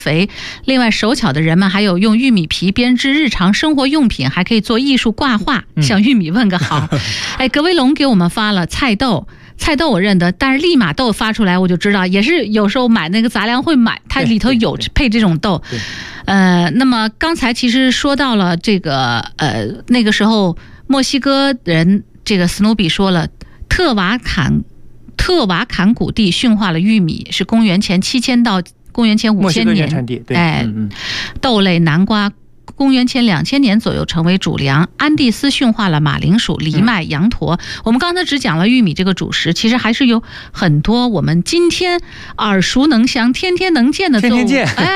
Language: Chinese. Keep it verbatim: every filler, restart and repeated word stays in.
肥，另外手巧的人们还有用玉米皮编织日常生活用品，还可以做艺术挂画，向玉米问个好。嗯、哎，格威龙给我们发了菜豆，菜豆我认得，但是利马豆发出来我就知道，也是有时候买那个杂粮会买，它里头有配这种豆。呃，那么刚才其实说到了这个，呃，那个时候墨西哥人这个斯努比说了，特瓦坎特瓦坎古地驯化了玉米，是公元前七千到公元前五千年，哎，嗯嗯豆类、南瓜，公元前两千年左右成为主粮。安第斯驯化了马铃薯、藜麦、羊驼。嗯、我们刚才只讲了玉米这个主食，其实还是有很多我们今天耳熟能详、天天能见的作物。 天天见， 哎。